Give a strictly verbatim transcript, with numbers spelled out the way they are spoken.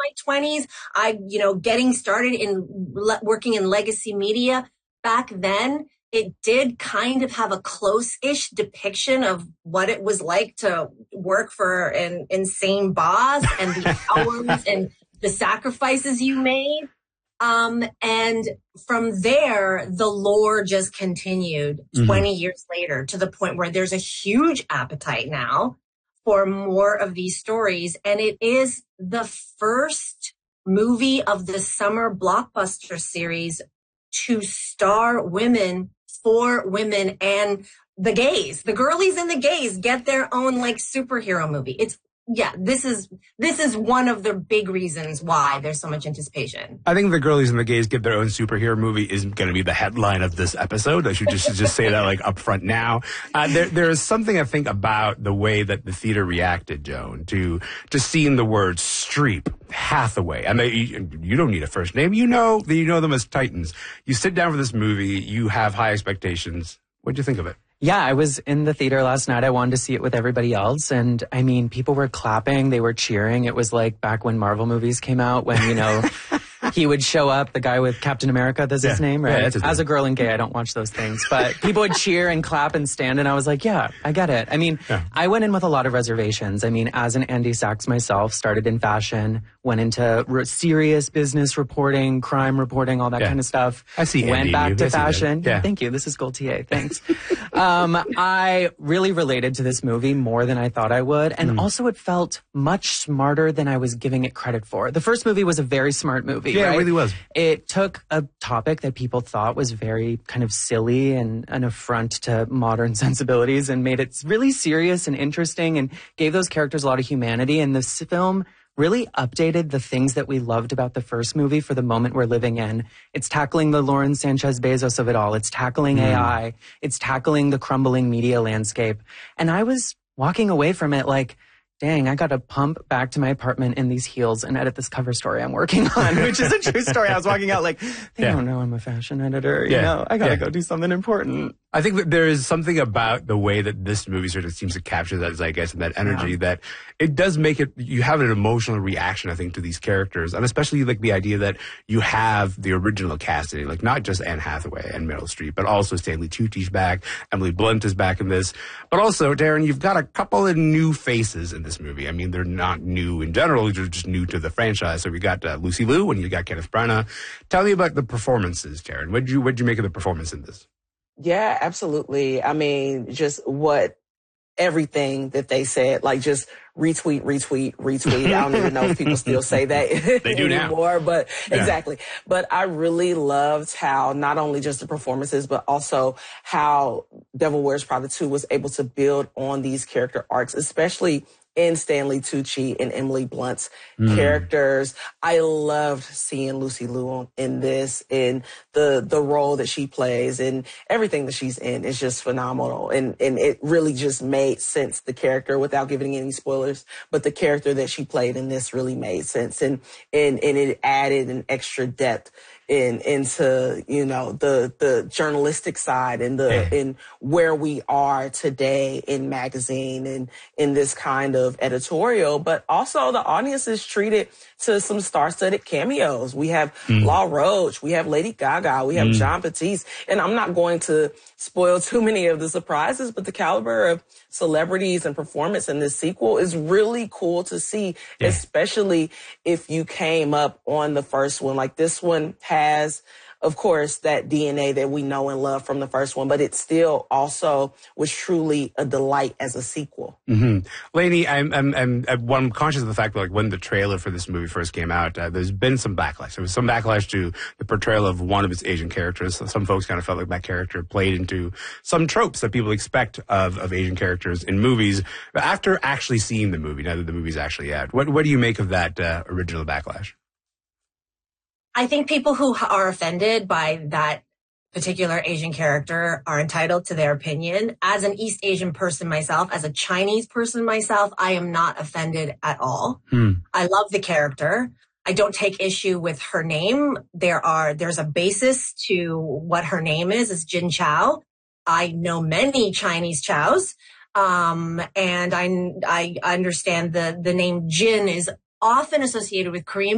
my twenties, I, you know, getting started in le- working in legacy media back then, it did kind of have a close-ish depiction of what it was like to work for an insane boss and the hours and the sacrifices you made. Um, and from there, the lore just continued twenty mm-hmm. years later to the point where there's a huge appetite now for more of these stories. And it is the first movie of the summer blockbuster series to star women for women, and the gays, the girlies and the gays get their own like superhero movie. It's yeah, this is this is one of the big reasons why there's so much anticipation. I think the girlies and the gays get their own superhero movie is going to be the headline of this episode. I should just just say that like up front now. Uh, there there is something I think about the way that the theater reacted, Joan, to to seeing the word Streep, Hathaway. I mean, you, you don't need a first name. You know you know them as Titans. You sit down for this movie. You have high expectations. What'd you think of it? Yeah, I was in the theater last night. I wanted to see it with everybody else. And I mean, people were clapping. They were cheering. It was like back when Marvel movies came out when, you know, he would show up, the guy with Captain America, that's yeah. his name, right? Yeah, his As name. a girl and gay, I don't watch those things. But people would cheer and clap and stand. And I was like, yeah, I get it. I mean, yeah. I went in with a lot of reservations. I mean, as an Andy Sachs myself, started in fashion, went into re- serious business reporting, crime reporting, all that yeah. kind of stuff. I see Went Andy back you. to fashion. Yeah. Thank you. This is Gaultier. Thanks. um, I really related to this movie more than I thought I would. And mm. also it felt much smarter than I was giving it credit for. The first movie was a very smart movie. Yeah, right? it really was. It took a topic that people thought was very kind of silly and an affront to modern sensibilities and made it really serious and interesting and gave those characters a lot of humanity. And this film really updated the things that we loved about the first movie for the moment we're living in. It's tackling the Lauren Sanchez Bezos of it all. It's tackling mm. A I. It's tackling the crumbling media landscape. And I was walking away from it like, dang, I got to pump back to my apartment in these heels and edit this cover story I'm working on, which is a true story. I was walking out like, they yeah. don't know I'm a fashion editor. You yeah. know, I got to yeah. go do something important. I think that there is something about the way that this movie sort of seems to capture that zeitgeist and that energy yeah. that it does make it, you have an emotional reaction, I think, to these characters. And especially like the idea that you have the original casting, like not just Anne Hathaway and Meryl Streep, but also Stanley Tucci's back, Emily Blunt is back in this. But also, Darren, you've got a couple of new faces in this movie. I mean, they're not new in general, they're just new to the franchise. So we got uh, Lucy Liu and you got Kenneth Branagh. Tell me about the performances, Darren. What did you, what did you make of the performance in this? Yeah, absolutely. I mean, just what everything that they said, like just retweet, retweet, retweet. I don't even know if people still say that they do anymore, now. but yeah. exactly. But I really loved how not only just the performances, but also how Devil Wears Prada two was able to build on these character arcs, especially in Stanley Tucci and Emily Blunt's mm. characters. I loved seeing Lucy Liu in this, and the the role that she plays and everything that she's in is just phenomenal. And and it really just made sense, the character, without giving any spoilers, but the character that she played in this really made sense. And and, and it added an extra depth in into, you know, the the journalistic side and the yeah. in where we are today in magazine and in this kind of editorial. But also the audience is treated to some star-studded cameos. We have mm. Law Roach, we have Lady Gaga, we have mm. Jon Batiste, and I'm not going to spoil too many of the surprises, but the caliber of celebrities and performance in this sequel is really cool to see, yeah. especially if you came up on the first one. Like, this one has, of course, that D N A that we know and love from the first one, but it still also was truly a delight as a sequel. Mm-hmm. Lainey, I'm, I'm, I'm, I'm, I'm conscious of the fact that, like, when the trailer for this movie first came out, uh, there's been some backlash. There was some backlash to the portrayal of one of its Asian characters. So some folks kind of felt like that character played into some tropes that people expect of, of Asian characters in movies. But after actually seeing the movie, now that the movie's actually out, what, what do you make of that uh, original backlash? I think people who are offended by that particular Asian character are entitled to their opinion. As an East Asian person myself, as a Chinese person myself, I am not offended at all. Hmm. I love the character. I don't take issue with her name. There are, there's a basis to what her name is, is Jin Chao. I know many Chinese Chaos. Um, and I, I understand the, the name Jin is often associated with Korean